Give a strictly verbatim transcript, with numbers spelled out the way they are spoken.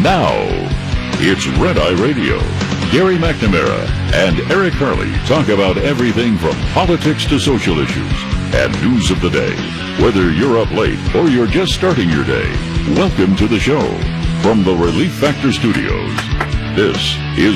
Now, it's Red Eye Radio. Gary McNamara and Eric Harley talk about everything from politics to social issues and news of the day. Whether you're up late or you're just starting your day, welcome to the show. From the Relief Factor Studios, this is